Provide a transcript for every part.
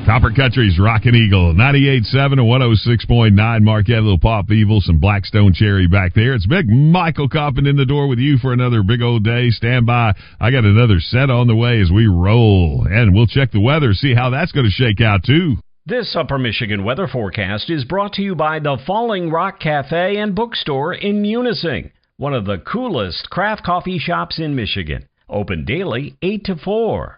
Copper Country's Rockin' Eagle, 98.7 and 106.9 Marquette. A little Pop Evil, some Blackstone Cherry back there. It's Big Michael Coppin in the door with you for another big old day. Stand by. I got another set on the way as we roll. And we'll check the weather, see how that's going to shake out, too. This Upper Michigan weather forecast is brought to you by the Falling Rock Cafe and Bookstore in Munising, one of the coolest craft coffee shops in Michigan. Open daily, 8 to 4.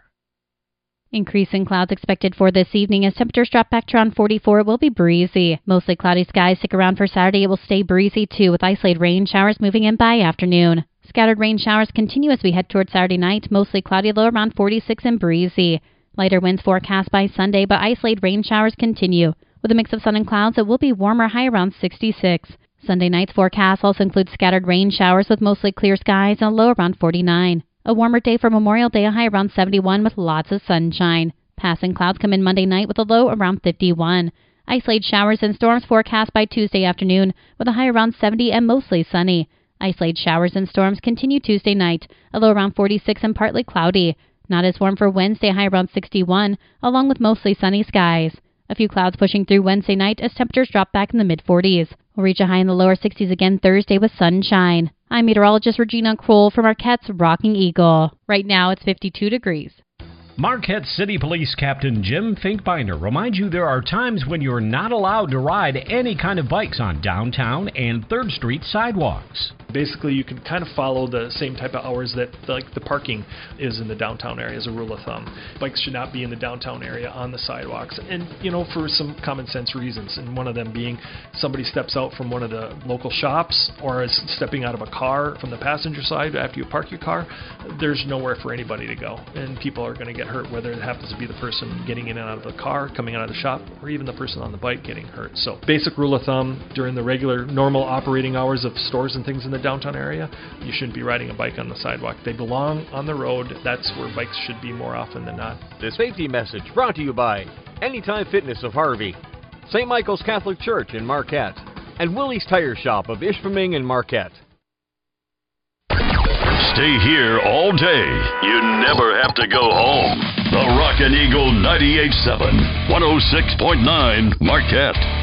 Increase in clouds expected for this evening as temperatures drop back to around 44. It will be breezy. Mostly cloudy skies stick around for Saturday. It will stay breezy too, with isolated rain showers moving in by afternoon. Scattered rain showers continue as we head toward Saturday night. Mostly cloudy, low around 46 and breezy. Lighter winds forecast by Sunday, but isolated rain showers continue. With a mix of sun and clouds, it will be warmer, high around 66. Sunday night's forecast also includes scattered rain showers with mostly clear skies and a low around 49. A warmer day for Memorial Day, a high around 71 with lots of sunshine. Passing clouds come in Monday night with a low around 51. Isolated showers and storms forecast by Tuesday afternoon with a high around 70 and mostly sunny. Isolated showers and storms continue Tuesday night, a low around 46 and partly cloudy. Not as warm for Wednesday, high around 61, along with mostly sunny skies. A few clouds pushing through Wednesday night as temperatures drop back in the mid-40s. We'll reach a high in the lower 60s again Thursday with sunshine. I'm meteorologist Regina Kroll from Marquette's Rocking Eagle. Right now it's 52 degrees. Marquette City Police Captain Jim Finkbinder reminds you there are times when you're not allowed to ride any kind of bikes on downtown and 3rd Street sidewalks. Basically, you can kind of follow the same type of hours that the parking is in the downtown area as a rule of thumb. Bikes should not be in the downtown area on the sidewalks, and for some common sense reasons, and one of them being somebody steps out from one of the local shops or is stepping out of a car from the passenger side after you park your car. There's nowhere for anybody to go, and people are going to get hurt, whether it happens to be the person getting in and out of the car, coming out of the shop, or even the person on the bike getting hurt. So basic rule of thumb, during the regular normal operating hours of stores and things in the downtown area, you shouldn't be riding a bike on the sidewalk. They belong on the road. That's where bikes should be more often than not. The safety message brought to you by Anytime Fitness of Harvey, St. Michael's Catholic Church in Marquette, and Willie's Tire Shop of Ishpeming in Marquette. Stay here all day. You never have to go home. The Rockin' Eagle 98.7, 106.9 Marquette.